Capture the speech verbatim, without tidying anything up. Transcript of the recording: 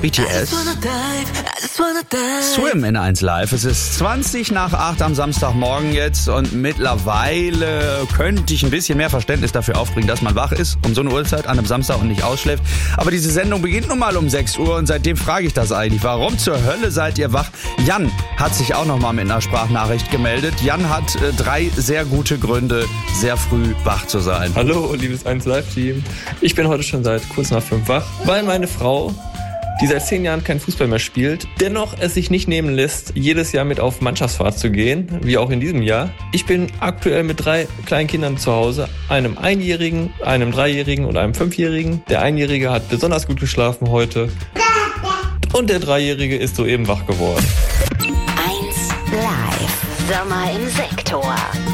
B T S. Swim in eins Live. Es ist zwanzig nach acht am Samstagmorgen jetzt und mittlerweile könnte ich ein bisschen mehr Verständnis dafür aufbringen, dass man wach ist um so eine Uhrzeit an einem Samstag und nicht ausschläft. Aber diese Sendung beginnt nun mal um sechs Uhr und seitdem frage ich das eigentlich. Warum zur Hölle seid ihr wach? Jan hat sich auch noch mal mit einer Sprachnachricht gemeldet. Jan hat äh, drei sehr gute Gründe, sehr früh wach zu sein. Hallo, liebes eins Live-Team. Ich bin heute schon seit kurz nach fünf wach, weil meine Frau, die seit zehn Jahren kein Fußball mehr spielt, dennoch es sich nicht nehmen lässt, jedes Jahr mit auf Mannschaftsfahrt zu gehen, wie auch in diesem Jahr. Ich bin aktuell mit drei kleinen Kindern zu Hause, einem Einjährigen, einem Dreijährigen und einem Fünfjährigen. Der Einjährige hat besonders gut geschlafen heute und der Dreijährige ist soeben wach geworden. eins Live. Sommer im Sektor.